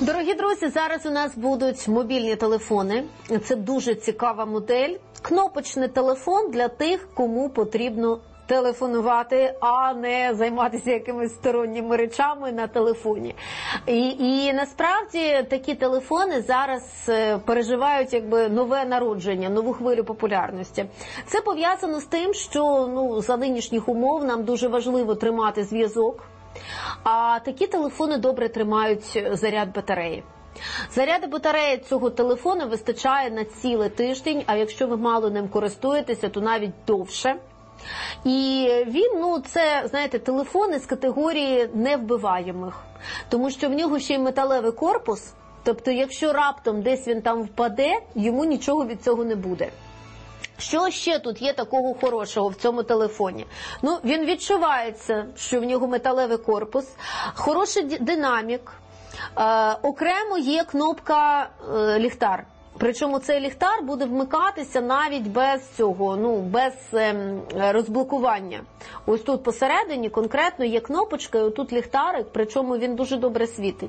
Дорогі друзі, зараз у нас будуть мобільні телефони. Це дуже цікава модель. Кнопочний телефон для тих, кому потрібно телефонувати, а не займатися якимись сторонніми речами на телефоні. І насправді такі телефони зараз переживають якби нове народження, нову хвилю популярності. Це пов'язано з тим, що за нинішніх умов нам дуже важливо тримати зв'язок. А такі телефони добре тримають заряд батареї. Заряду батареї цього телефону вистачає на цілий тиждень, а якщо ви мало ним користуєтеся, то навіть довше. І він, це, знаєте, телефон із категорії невбиваємих, тому що в нього ще й металевий корпус, тобто якщо раптом десь він там впаде, йому нічого від цього не буде. Що ще тут є такого хорошого в цьому телефоні? Він відчувається, що в нього металевий корпус, хороший динамік, окремо є кнопка ліхтар. Причому цей ліхтар буде вмикатися навіть без цього, без розблокування. Ось тут посередині конкретно є кнопочка, і отут ліхтарик, причому він дуже добре світить.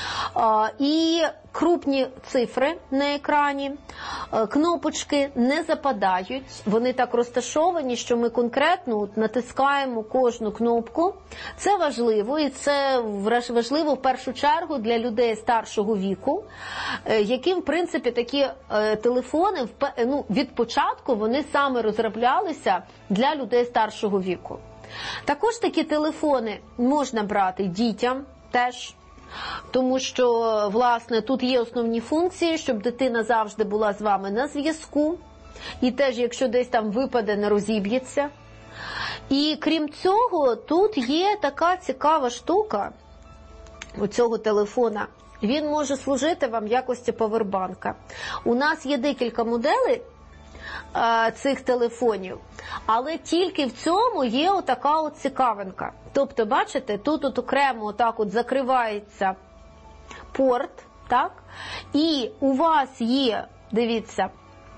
І крупні цифри на екрані, кнопочки не западають, вони так розташовані, що ми конкретно натискаємо кожну кнопку. Це важливо, і це важливо в першу чергу для людей старшого віку, яким, в принципі, такі телефони від початку вони саме розроблялися для людей старшого віку. Також такі телефони можна брати дітям теж, тому що, власне, тут є основні функції, щоб дитина завжди була з вами на зв'язку, і теж, якщо десь там випаде, не розіб'ється. І крім цього, тут є така цікава штука у цього телефона. Він може служити вам в якості павербанка. У нас є декілька моделей цих телефонів, але тільки в цьому є отака от цікавинка. Тобто, бачите, тут окремо отак от закривається порт, так? І у вас є, дивіться,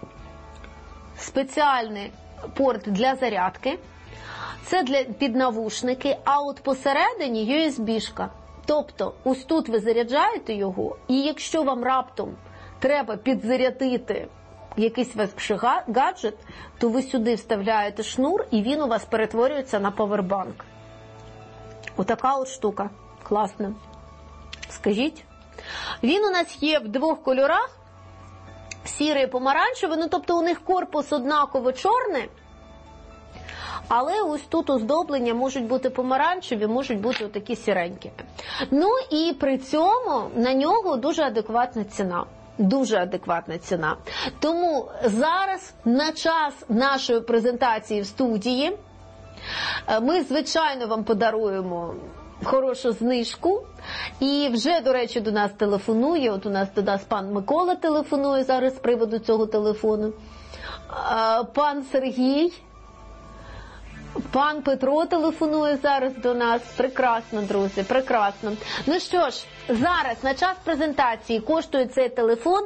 спеціальний порт для зарядки. Це під навушники, а от посередині USB-шка. Тобто, ось тут ви заряджаєте його, і якщо вам раптом треба підзарядити якийсь ваш гаджет, то ви сюди вставляєте шнур, і він у вас перетворюється на павербанк. Отака от штука. Класна. Скажіть. Він у нас є в двох кольорах, сірий і помаранчевий, тобто у них корпус однаково чорний, але ось тут оздоблення можуть бути помаранчеві, можуть бути отакі сіренькі. І при цьому на нього дуже адекватна ціна. Дуже адекватна ціна. Тому зараз, на час нашої презентації в студії, ми, звичайно, вам подаруємо хорошу знижку. І вже, до речі, до нас телефонує, от у нас до нас пан Микола телефонує зараз з приводу цього телефону, пан Сергій, пан Петро телефонує зараз до нас. Прекрасно, друзі, прекрасно. Що ж, зараз на час презентації коштує цей телефон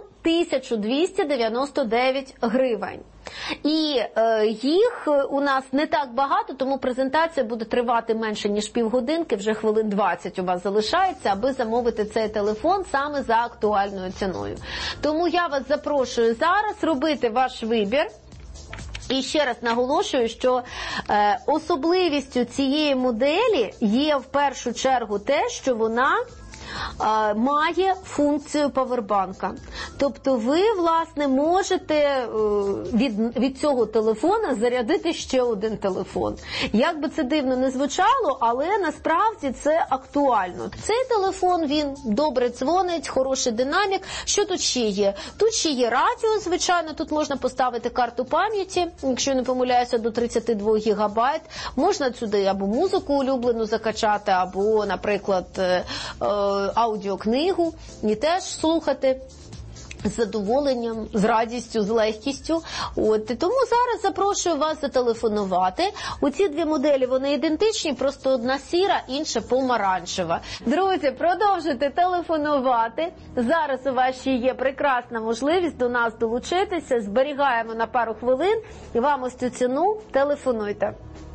1299 гривень. І їх у нас не так багато, тому презентація буде тривати менше, ніж півгодинки, вже хвилин 20 у вас залишається, аби замовити цей телефон саме за актуальною ціною. Тому я вас запрошую зараз робити ваш вибір. І ще раз наголошую, що особливістю цієї моделі є в першу чергу те, що вона має функцію павербанка. Тобто ви, власне, можете від цього телефона зарядити ще один телефон. Як би це дивно не звучало, але насправді це актуально. Цей телефон, він добре дзвонить, хороший динамік. Що тут ще є? Тут ще є радіо, звичайно, тут можна поставити карту пам'яті, якщо не помиляюся, до 32 гігабайт. Можна сюди або музику улюблену закачати, або, наприклад, аудіокнигу, і теж слухати з задоволенням, з радістю, з легкістю. Тому зараз запрошую вас зателефонувати. Оці дві моделі, вони ідентичні, просто одна сіра, інша помаранчева. Друзі, продовжуйте телефонувати. Зараз у вас ще є прекрасна можливість до нас долучитися. Зберігаємо на пару хвилин і вам ось цю ціну телефонуйте.